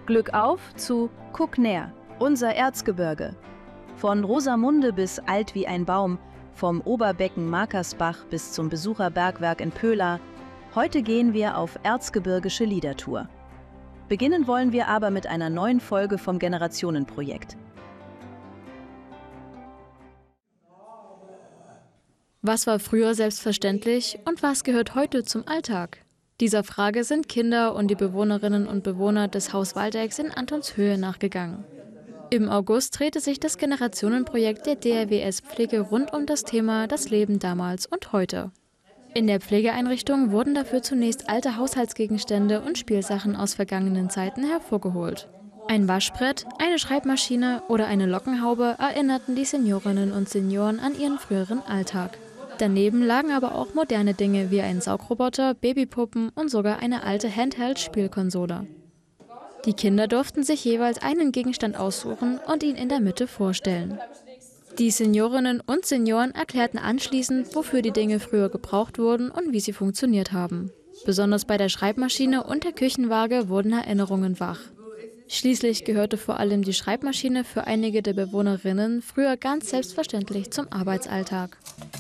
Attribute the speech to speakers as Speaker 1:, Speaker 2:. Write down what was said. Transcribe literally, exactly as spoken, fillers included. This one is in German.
Speaker 1: Glück auf zu Guck näher, unser Erzgebirge. Von Rosamunde bis alt wie ein Baum, vom Oberbecken Markersbach bis zum Besucherbergwerk in Pöla. Heute gehen wir auf erzgebirgische Liedertour. Beginnen wollen wir aber mit einer neuen Folge vom Generationenprojekt.
Speaker 2: Was war früher selbstverständlich und was gehört heute zum Alltag? Dieser Frage sind Kinder und die Bewohnerinnen und Bewohner des Haus Waldecks in Antonshöhe nachgegangen. Im August drehte sich das Generationenprojekt der D R W S Pflege rund um das Thema Das Leben damals und heute. In der Pflegeeinrichtung wurden dafür zunächst alte Haushaltsgegenstände und Spielsachen aus vergangenen Zeiten hervorgeholt. Ein Waschbrett, eine Schreibmaschine oder eine Lockenhaube erinnerten die Seniorinnen und Senioren an ihren früheren Alltag. Daneben lagen aber auch moderne Dinge wie ein Saugroboter, Babypuppen und sogar eine alte Handheld-Spielkonsole. Die Kinder durften sich jeweils einen Gegenstand aussuchen und ihn in der Mitte vorstellen. Die Seniorinnen und Senioren erklärten anschließend, wofür die Dinge früher gebraucht wurden und wie sie funktioniert haben. Besonders bei der Schreibmaschine und der Küchenwaage wurden Erinnerungen wach. Schließlich gehörte vor allem die Schreibmaschine für einige der Bewohnerinnen früher ganz selbstverständlich zum Arbeitsalltag.